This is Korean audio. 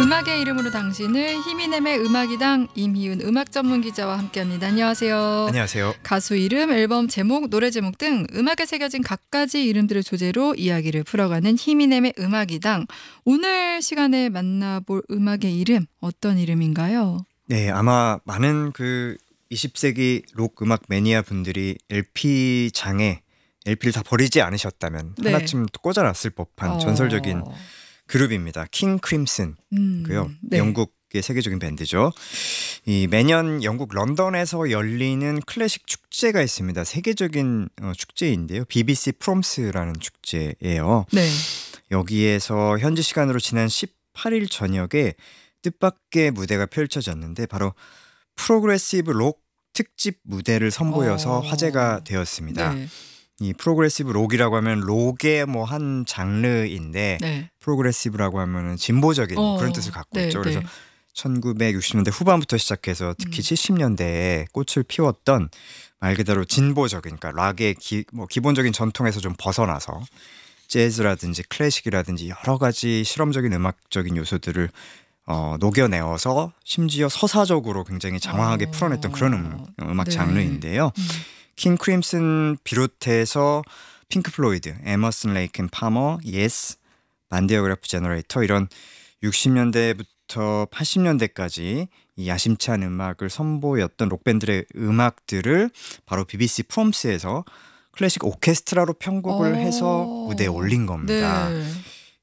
음악의 이름으로 당신을 히미넴의 음악이당 임희윤 음악 전문 기자와 함께합니다. 안녕하세요. 안녕하세요. 가수 이름, 앨범 제목, 노래 제목 등 음악에 새겨진 갖가지 이름들을 소재로 이야기를 풀어가는 히미넴의 음악이당. 오늘 시간에 만나볼 음악의 이름 어떤 이름인가요? 네, 아마 많은 20세기 록 음악 매니아 분들이 LP장에 LP를 다 버리지 않으셨다면 네. 하나쯤 꽂아놨을 법한 전설적인 그룹입니다. 킹 크림슨고요. 네. 영국의 세계적인 밴드죠. 이 매년 영국 런던에서 열리는 클래식 축제가 있습니다. 세계적인 축제인데요. BBC 프롬스라는 축제예요. 네. 여기에서 현지 시간으로 지난 18일 저녁에 뜻밖의 무대가 펼쳐졌는데 바로 프로그레시브 록 특집 무대를 선보여서 화제가 되었습니다. 네. 이 프로그레시브 록이라고 하면 록의 한 장르인데 네. 프로그레시브라고 하면은 진보적인 그런 뜻을 갖고 있죠. 그래서 1960년대 후반부터 시작해서 특히 70년대에 꽃을 피웠던 말 그대로 진보적인, 그러니까 락의 기본적인 전통에서 좀 벗어나서 재즈라든지 클래식이라든지 여러 가지 실험적인 음악적인 요소들을 녹여내어서 심지어 서사적으로 굉장히 장황하게 풀어냈던 그런 음악 네. 장르인데요. 킹 크림슨 비롯해서 핑크 플로이드, 에머슨 레이크 앤 파머, 예스, 반디어그래프 제너레이터 이런 60년대부터 80년대까지 이 야심찬 음악을 선보였던 록밴드의 음악들을 바로 BBC 프롬스에서 클래식 오케스트라로 편곡을 해서 무대에 올린 겁니다. 네.